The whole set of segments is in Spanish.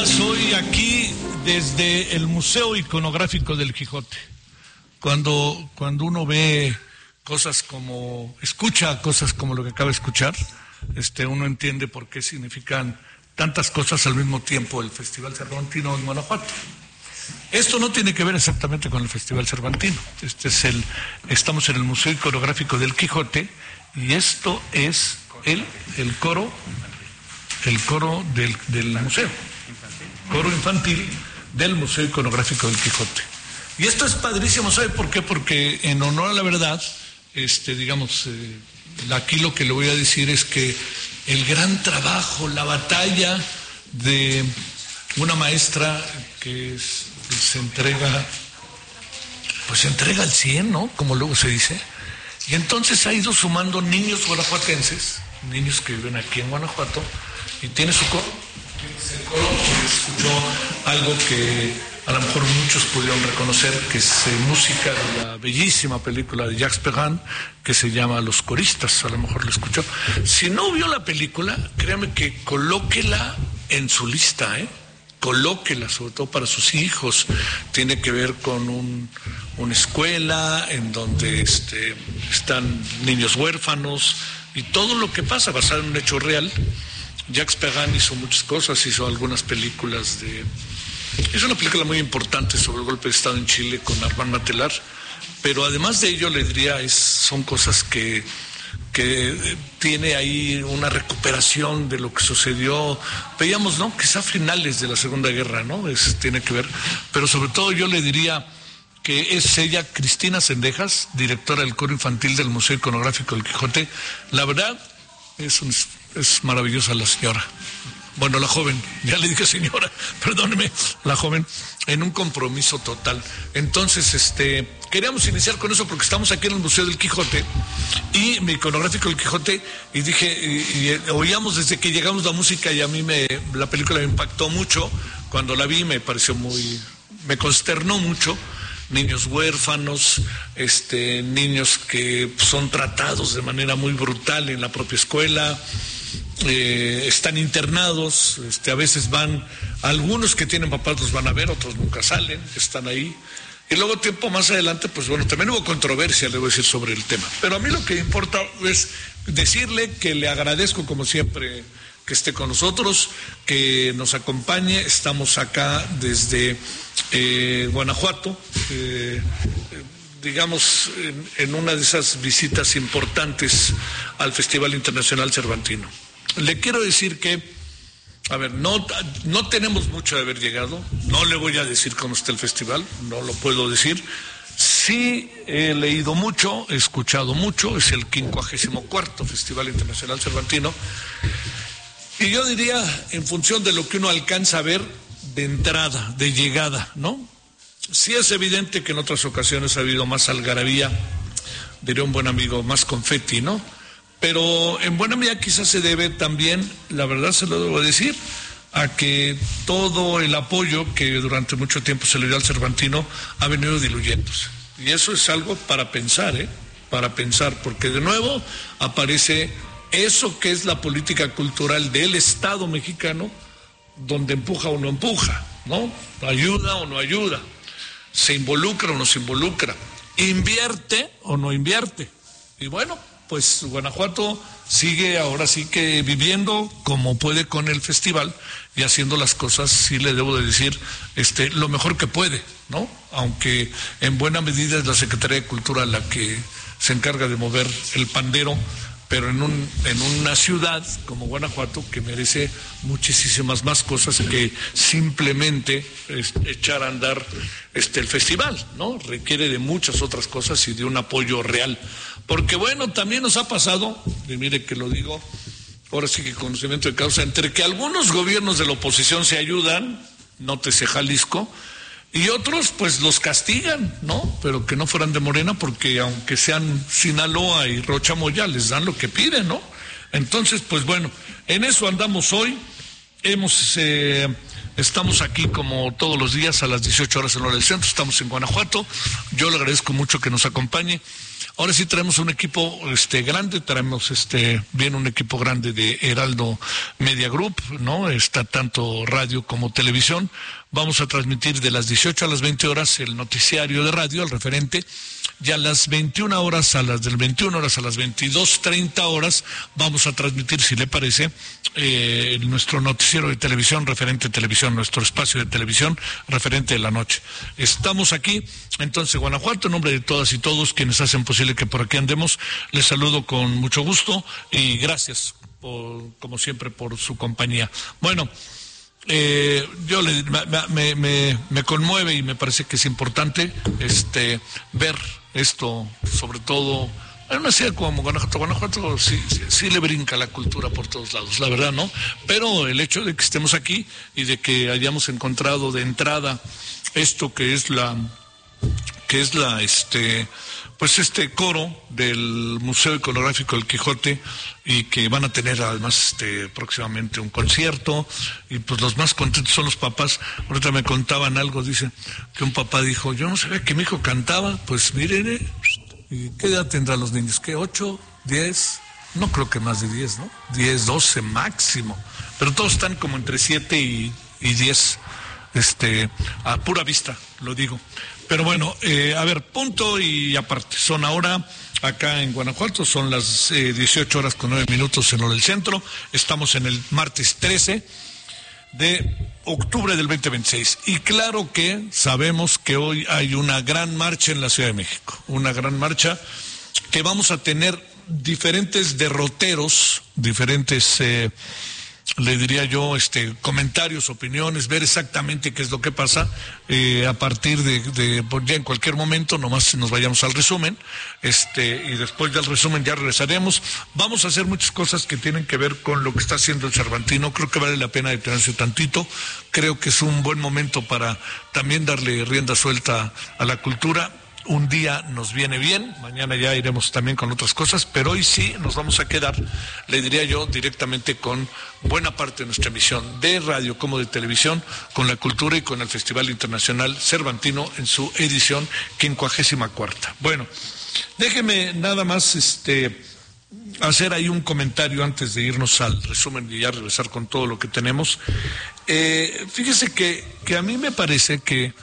días, hoy aquí desde el Museo Iconográfico del Quijote. Cuando uno ve cosas como, escucha cosas como lo que acaba de escuchar, uno entiende por qué significan tantas cosas al mismo tiempo el Festival Cervantino en Guanajuato. Esto no tiene que ver exactamente con el Festival Cervantino. Estamos en el Museo Iconográfico del Quijote y esto es el coro del museo, coro infantil del Museo Iconográfico del Quijote. Y esto es padrísimo, ¿sabe por qué? Porque en honor a la verdad, aquí lo que le voy a decir es que el gran trabajo, la batalla de una maestra que se entrega al 100, ¿no? Como luego se dice. Y entonces ha ido sumando niños guanajuatenses, niños que viven aquí en Guanajuato, y tiene su coro. Ese coro escuchó algo que a lo mejor muchos pudieron reconocer, que es música de la bellísima película de Jacques Perrin, que se llama Los Coristas, a lo mejor lo escuchó. Si no vio la película, créame que colóquela en su lista, colóquela, sobre todo para sus hijos. Tiene que ver con una escuela en donde están niños huérfanos y todo lo que pasa, basado en un hecho real. Jacques Perrin hizo muchas cosas, hizo algunas películas es una película muy importante sobre el golpe de Estado en Chile con Armand Matelar, pero además de ello le diría, son cosas que tiene ahí una recuperación de lo que sucedió, veíamos, ¿no? Quizá a finales de la Segunda Guerra, ¿no? Tiene que ver, pero sobre todo yo le diría que es ella, Cristina Cendejas, directora del coro infantil del Museo Iconográfico del Quijote. La verdad, es maravillosa la señora. Bueno, la joven, ya le dije señora, perdóneme, la joven, en un compromiso total. Entonces, queríamos iniciar con eso porque estamos aquí en el Museo del Quijote y mi Iconográfico del Quijote, y dije, y oíamos desde que llegamos la música, y a mí la película me impactó mucho. Cuando la vi me pareció me consternó mucho. Niños huérfanos, niños que son tratados de manera muy brutal en la propia escuela. Están internados, a veces van, algunos que tienen papás los van a ver, otros nunca salen, están ahí. Y luego tiempo más adelante, pues bueno, también hubo controversia, le voy a decir, sobre el tema. Pero a mí lo que importa es decirle que le agradezco como siempre que esté con nosotros, que nos acompañe. Estamos acá desde Guanajuato, digamos, en una de esas visitas importantes al Festival Internacional Cervantino. Le quiero decir que, no tenemos mucho de haber llegado, no le voy a decir cómo está el festival, no lo puedo decir. Sí he leído mucho, he escuchado mucho, es el 54º Festival Internacional Cervantino, y yo diría, en función de lo que uno alcanza a ver de entrada, de llegada, ¿no? Sí es evidente que en otras ocasiones ha habido más algarabía, diría un buen amigo, más confeti, ¿no? Pero en buena medida quizás se debe también, la verdad se lo debo decir, a que todo el apoyo que durante mucho tiempo se le dio al Cervantino ha venido diluyéndose. Y eso es algo para pensar, porque de nuevo aparece eso que es la política cultural del Estado mexicano, donde empuja o no empuja, ¿no? Ayuda o no ayuda, se involucra o no se involucra, invierte o no invierte. Y bueno, pues Guanajuato sigue ahora sí que viviendo como puede con el festival y haciendo las cosas, sí le debo de decir, lo mejor que puede, ¿no? Aunque en buena medida es la Secretaría de Cultura la que se encarga de mover el pandero, pero en una ciudad como Guanajuato que merece muchísimas más cosas que simplemente echar a andar el festival, ¿no? Requiere de muchas otras cosas y de un apoyo real. Porque bueno, también nos ha pasado, y mire que lo digo, ahora sí que conocimiento de causa, entre que algunos gobiernos de la oposición se ayudan, nótese Jalisco, y otros pues los castigan, ¿no? Pero que no fueran de Morena, porque aunque sean Sinaloa y Rocha Moya, les dan lo que piden, ¿no? Entonces, pues bueno, en eso andamos hoy. Estamos aquí como todos los días a las 18 horas en hora del centro, estamos en Guanajuato. Yo le agradezco mucho que nos acompañe. Ahora sí traemos un equipo grande, viene un equipo grande de Heraldo Media Group, ¿no? Está tanto radio como televisión. Vamos a transmitir de las 18 a las 20 horas el noticiario de radio, el referente, y a las 21 horas, a las 22:30 horas, vamos a transmitir, si le parece, nuestro noticiero de televisión, referente televisión, nuestro espacio de televisión, referente de la noche. Estamos aquí, entonces, Guanajuato, en nombre de todas y todos quienes hacen posible que por aquí andemos, les saludo con mucho gusto y gracias, como siempre, por su compañía. Bueno, me conmueve y me parece que es importante ver esto, sobre todo en una ciudad como Guanajuato sí le brinca la cultura por todos lados, la verdad, ¿no? Pero el hecho de que estemos aquí y de que hayamos encontrado de entrada esto que es este coro del Museo Iconográfico del Quijote, y que van a tener además próximamente un concierto, y pues los más contentos son los papás. Ahorita me contaban algo, dice que un papá dijo, yo no sabía que mi hijo cantaba. Pues miren, ¿y qué edad tendrán los niños? ¿Qué, 8, 10? No creo que más de 10, ¿no? 10, 12 máximo, pero todos están como entre 7 y 10, a pura vista, lo digo. Pero bueno, a ver, punto y aparte. Son ahora, acá en Guanajuato, son las 18 horas con 9 minutos en hora del centro. Estamos en el martes 13 de octubre del 2026. Y claro que sabemos que hoy hay una gran marcha en la Ciudad de México. Una gran marcha que vamos a tener diferentes derroteros, diferentes le diría yo, comentarios, opiniones, ver exactamente qué es lo que pasa, a partir de ya en cualquier momento, nomás nos vayamos al resumen, y después del resumen ya regresaremos. Vamos a hacer muchas cosas que tienen que ver con lo que está haciendo el Cervantino. Creo que vale la pena detenerse tantito. Creo que es un buen momento para también darle rienda suelta a la cultura. Un día nos viene bien, mañana ya iremos también con otras cosas, pero hoy sí nos vamos a quedar, le diría yo, directamente con buena parte de nuestra emisión de radio como de televisión, con la cultura y con el Festival Internacional Cervantino en su edición 54ª. Bueno, déjeme nada más hacer ahí un comentario antes de irnos al resumen y ya regresar con todo lo que tenemos. Fíjese que a mí me parece que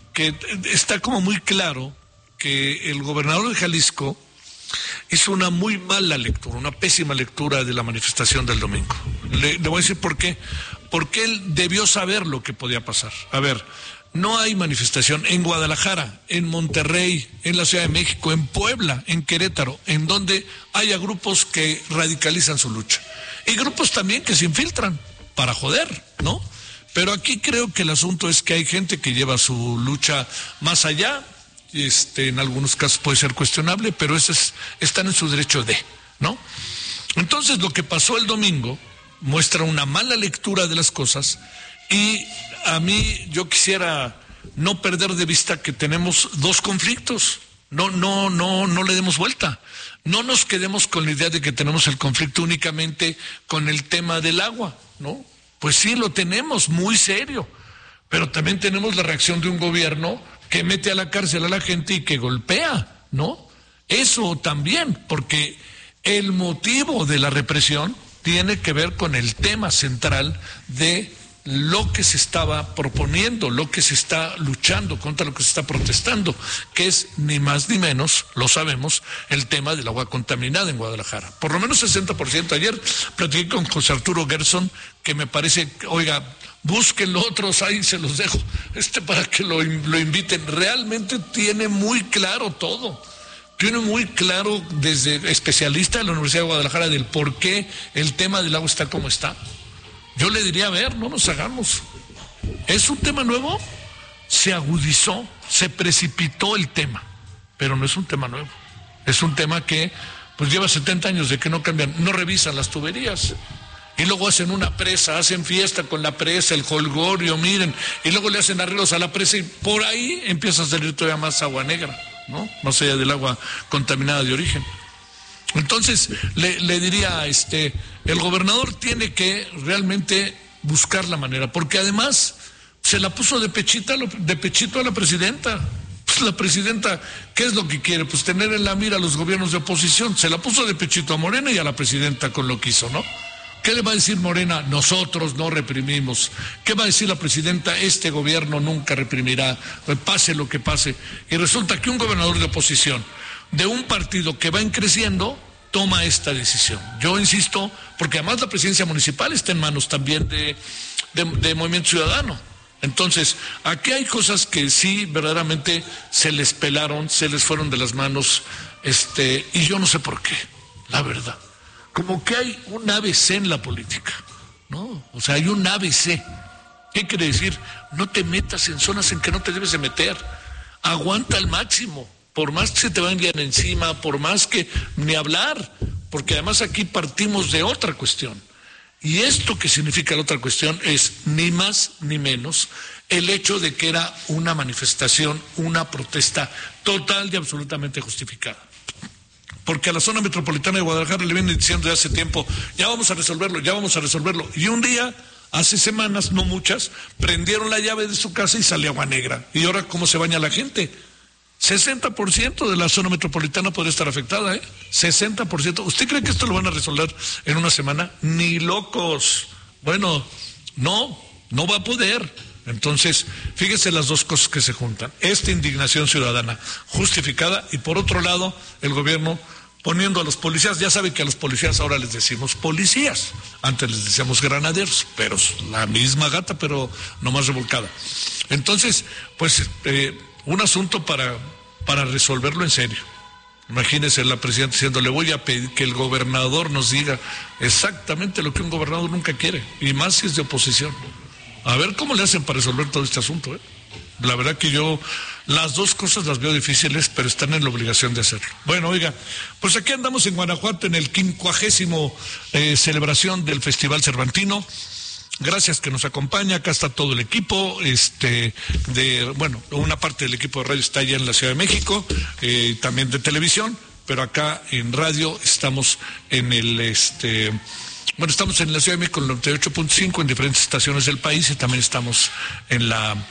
está como muy claro que el gobernador de Jalisco hizo una muy mala lectura, una pésima lectura de la manifestación del domingo. Le voy a decir por qué. Porque él debió saber lo que podía pasar. A ver, no hay manifestación en Guadalajara, en Monterrey, en la Ciudad de México, en Puebla, en Querétaro, en donde haya grupos que radicalizan su lucha. Y grupos también que se infiltran para joder, ¿no? Pero aquí creo que el asunto es que hay gente que lleva su lucha más allá. En algunos casos puede ser cuestionable, pero están en su derecho de, ¿no? Entonces lo que pasó el domingo muestra una mala lectura de las cosas, y a mí yo quisiera no perder de vista que tenemos dos conflictos. No le demos vuelta. No nos quedemos con la idea de que tenemos el conflicto únicamente con el tema del agua, ¿no? Pues sí, lo tenemos muy serio, pero también tenemos la reacción de un gobierno que mete a la cárcel a la gente y que golpea, ¿no? Eso también, porque el motivo de la represión tiene que ver con el tema central de lo que se estaba proponiendo, lo que se está luchando, contra lo que se está protestando, que es ni más ni menos, lo sabemos, el tema del agua contaminada en Guadalajara. Por lo menos 60%. Ayer platiqué con José Arturo Gerson, que me parece, oiga, búsquenlo otros, ahí se los dejo, para que lo inviten. Realmente tiene muy claro todo. Tiene muy claro, desde especialista de la Universidad de Guadalajara, del por qué el tema del agua está como está. Yo le diría, a ver, no nos hagamos. ¿Es un tema nuevo? Se agudizó, se precipitó el tema, pero no es un tema nuevo. Es un tema que pues lleva 70 años de que no cambian, no revisan las tuberías. Y luego hacen una presa, hacen fiesta con la presa, el jolgorio, miren, y luego le hacen arreglos a la presa y por ahí empieza a salir todavía más agua negra, ¿no? Más allá del agua contaminada de origen. Entonces, le diría, el gobernador tiene que realmente buscar la manera, porque además se la puso de pechito a la presidenta. Pues la presidenta, ¿qué es lo que quiere? Pues tener en la mira a los gobiernos de oposición. Se la puso de pechito a Morena y a la presidenta con lo que hizo, ¿no? ¿Qué le va a decir Morena? Nosotros no reprimimos. ¿Qué va a decir la presidenta? Este gobierno nunca reprimirá, pase lo que pase. Y resulta que un gobernador de oposición de un partido que va creciendo toma esta decisión. Yo insisto, porque además la presidencia municipal está en manos también de Movimiento Ciudadano. Entonces, aquí hay cosas que sí verdaderamente se les pelaron, se les fueron de las manos, y yo no sé por qué, la verdad. Como que hay un ABC en la política, ¿no? O sea, hay un ABC. ¿Qué quiere decir? No te metas en zonas en que no te debes de meter. Aguanta al máximo, por más que se te vengan encima, por más que ni hablar, porque además aquí partimos de otra cuestión. Y esto que significa la otra cuestión es ni más ni menos el hecho de que era una manifestación, una protesta total y absolutamente justificada. Porque a la zona metropolitana de Guadalajara le vienen diciendo de hace tiempo, ya vamos a resolverlo, ya vamos a resolverlo. Y un día, hace semanas, no muchas, prendieron la llave de su casa y sale agua negra. ¿Y ahora cómo se baña la gente? 60% de la zona metropolitana podría estar afectada, 60%. ¿Usted cree que esto lo van a resolver en una semana? Ni locos. Bueno, no va a poder. Entonces, fíjese las dos cosas que se juntan. Esta indignación ciudadana justificada y por otro lado, el gobierno poniendo a los policías, ya sabe que a los policías ahora les decimos policías, antes les decíamos granaderos, pero la misma gata, pero no más revolcada. Entonces, pues, un asunto para resolverlo en serio. Imagínese la presidenta diciendo, le voy a pedir que el gobernador nos diga exactamente lo que un gobernador nunca quiere, y más si es de oposición. A ver cómo le hacen para resolver todo este asunto, La verdad que yo las dos cosas las veo difíciles, pero están en la obligación de hacerlo. Bueno, oiga, pues aquí andamos en Guanajuato en el 50º celebración del Festival Cervantino. Gracias que nos acompaña, acá está todo el equipo, una parte del equipo de radio está allá en la Ciudad de México, también de televisión, pero acá en radio estamos en estamos en la Ciudad de México en el 98.5 en diferentes estaciones del país y también estamos en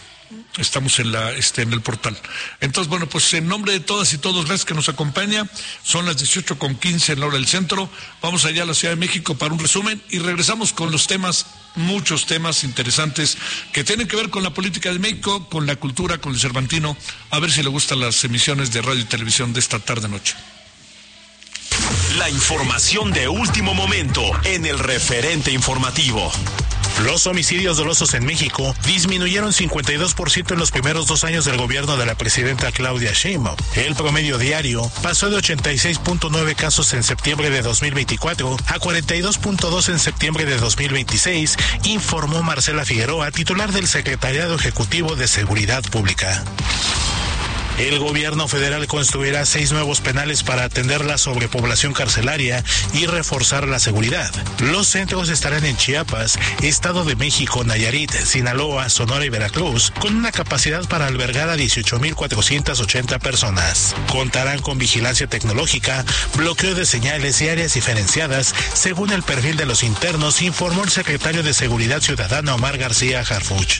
el portal. Entonces, bueno, pues en nombre de todas y todos, gracias que nos acompaña. Son las 18:15 en la hora del centro. Vamos allá a la Ciudad de México para un resumen y regresamos con los temas, muchos temas interesantes que tienen que ver con la política de México, con la cultura, con el Cervantino. A ver si le gustan las emisiones de radio y televisión de esta tarde-noche. La información de último momento en el referente informativo. Los homicidios dolosos en México disminuyeron 52% en los primeros 2 años del gobierno de la presidenta Claudia Sheinbaum. El promedio diario pasó de 86.9 casos en septiembre de 2024 a 42.2 en septiembre de 2026, informó Marcela Figueroa, titular del Secretariado Ejecutivo de Seguridad Pública. El gobierno federal construirá 6 nuevos penales para atender la sobrepoblación carcelaria y reforzar la seguridad. Los centros estarán en Chiapas, Estado de México, Nayarit, Sinaloa, Sonora y Veracruz, con una capacidad para albergar a 18,480 personas. Contarán con vigilancia tecnológica, bloqueo de señales y áreas diferenciadas, según el perfil de los internos, informó el secretario de Seguridad Ciudadana Omar García Harfuch.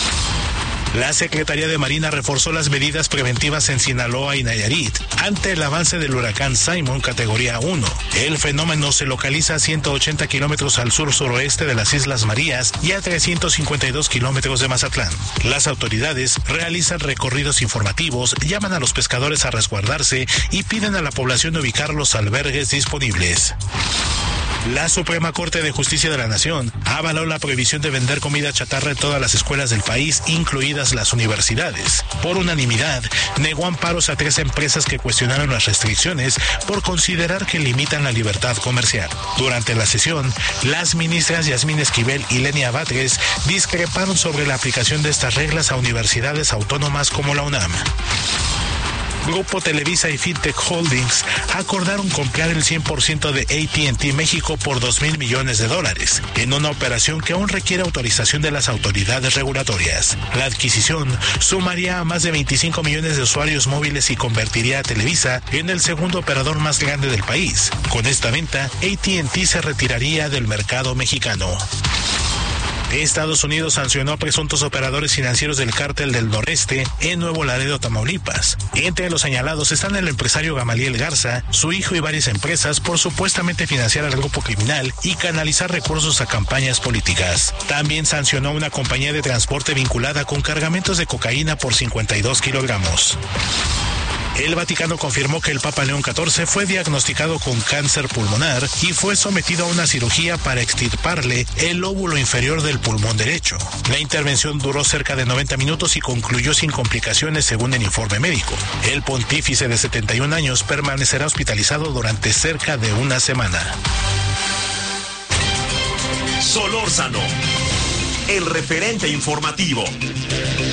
La Secretaría de Marina reforzó las medidas preventivas en Sinaloa y Nayarit ante el avance del huracán Simon categoría 1. El fenómeno se localiza a 180 kilómetros al sur-suroeste de las Islas Marías y a 352 kilómetros de Mazatlán. Las autoridades realizan recorridos informativos, llaman a los pescadores a resguardarse y piden a la población ubicar los albergues disponibles. La Suprema Corte de Justicia de la Nación avaló la prohibición de vender comida chatarra en todas las escuelas del país, incluidas las universidades. Por unanimidad, negó amparos a 3 empresas que cuestionaron las restricciones por considerar que limitan la libertad comercial. Durante la sesión, las ministras Yasmín Esquivel y Lenia Batres discreparon sobre la aplicación de estas reglas a universidades autónomas como la UNAM. Grupo Televisa y Fintech Holdings acordaron comprar el 100% de AT&T México por $2,000 millones, en una operación que aún requiere autorización de las autoridades regulatorias. La adquisición sumaría a más de 25 millones de usuarios móviles y convertiría a Televisa en el segundo operador más grande del país. Con esta venta, AT&T se retiraría del mercado mexicano. Estados Unidos sancionó a presuntos operadores financieros del Cártel del Noreste en Nuevo Laredo, Tamaulipas. Entre los señalados están el empresario Gamaliel Garza, su hijo y varias empresas por supuestamente financiar al grupo criminal y canalizar recursos a campañas políticas. También sancionó a una compañía de transporte vinculada con cargamentos de cocaína por 52 kilogramos. El Vaticano confirmó que el Papa León XIV fue diagnosticado con cáncer pulmonar y fue sometido a una cirugía para extirparle el lóbulo inferior del pulmón derecho. La intervención duró cerca de 90 minutos y concluyó sin complicaciones según el informe médico. El pontífice de 71 años permanecerá hospitalizado durante cerca de una semana. Solórzano, el referente informativo.